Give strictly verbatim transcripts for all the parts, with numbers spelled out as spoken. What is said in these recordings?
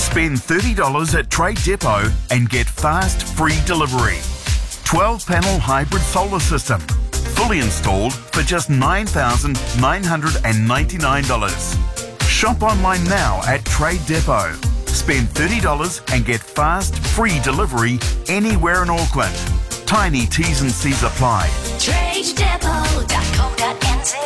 Spend thirty dollars at Trade Depot and get fast, free delivery. twelve panel hybrid solar system. Fully installed for just nine thousand nine hundred ninety-nine dollars. Shop online now at Trade Depot. Spend thirty dollars and get fast, free delivery anywhere in Auckland. Tiny T's and C's apply. trade depot dot co dot n z.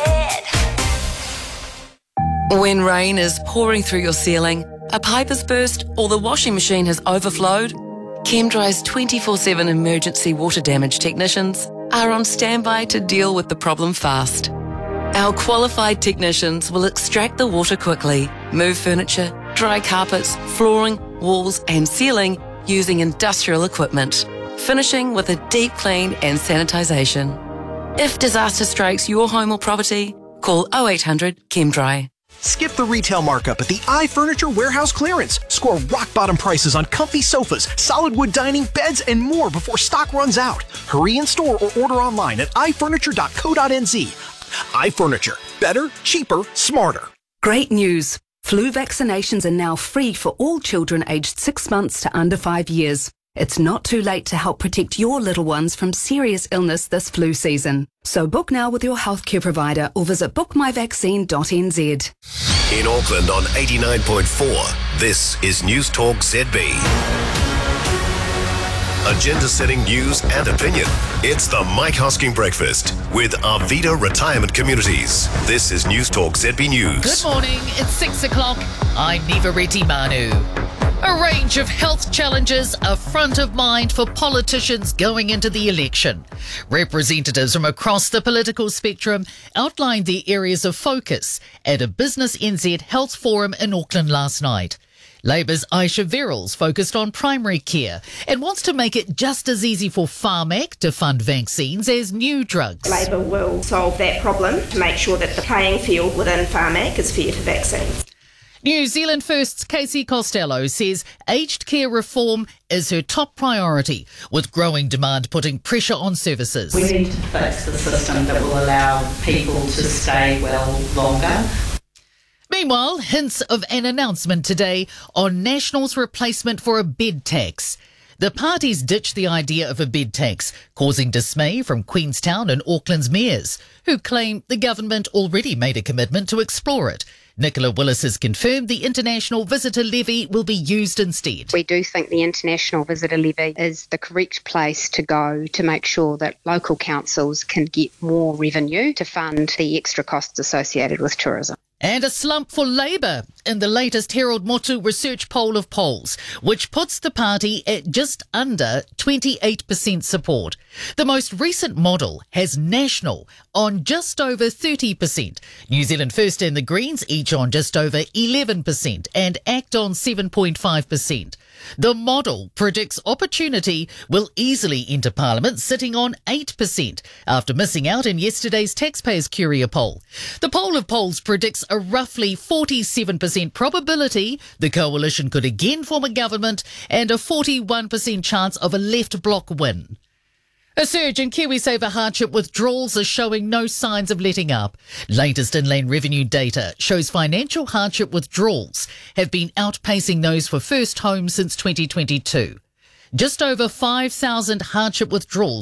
When rain is pouring through your ceiling, a pipe has burst, or the washing machine has overflowed, Chemdry's twenty-four seven emergency water damage technicians are on standby to deal with the problem fast. Our qualified technicians will extract the water quickly, move furniture, dry carpets, flooring, walls and ceiling using industrial equipment, finishing with a deep clean and sanitisation. If disaster strikes your home or property, call oh eight hundred Chemdry. Skip the retail markup at the iFurniture Warehouse Clearance. Score rock-bottom prices on comfy sofas, solid wood dining, beds, and more before stock runs out. Hurry in store or order online at i furniture dot co dot n z. iFurniture. Better, cheaper, smarter. Great news. Flu vaccinations are now free for all children aged six months to under five years. It's not too late to help protect your little ones from serious illness this flu season. So book now with your healthcare provider or visit book my vaccine dot n z. In Auckland on eighty-nine point four, this is News Talk Z B. Agenda-setting news and opinion. It's the Mike Hosking Breakfast with Arvida Retirement Communities. This is News Talk Z B News. Good morning, it's six o'clock. I'm Nivareti Manu. A range of health challenges are front of mind for politicians going into the election. Representatives from across the political spectrum outlined the areas of focus at a Business N Z Health Forum in Auckland last night. Labour's Aisha Verrills focused on primary care and wants to make it just as easy for Pharmac to fund vaccines as new drugs. Labour will solve that problem to make sure that the playing field within Pharmac is fair to vaccines. New Zealand First's Casey Costello says aged care reform is her top priority, with growing demand putting pressure on services. We need to fix the system that will allow people to stay well longer. Meanwhile, hints of an announcement today on National's replacement for a bed tax. The parties ditched the idea of a bed tax, causing dismay from Queenstown and Auckland's mayors, who claim the government already made a commitment to explore it. Nicola Willis has confirmed the international visitor levy will be used instead. We do think the international visitor levy is the correct place to go to make sure that local councils can get more revenue to fund the extra costs associated with tourism. And a slump for Labour in the latest Harold Motu research poll of polls, which puts the party at just under twenty-eight percent support. The most recent model has National on just over thirty percent, New Zealand First and the Greens each on just over eleven percent, and ACT on seven point five percent. The model predicts Opportunity will easily enter Parliament, sitting on eight percent after missing out in yesterday's Taxpayers Curia poll. The poll of polls predicts a roughly forty-seven percent probability the coalition could again form a government and a forty-one percent chance of a left bloc win. A surge in KiwiSaver hardship withdrawals is showing no signs of letting up. Latest inland revenue data shows financial hardship withdrawals have been outpacing those for first homes since twenty twenty-two. Just over five thousand hardship withdrawals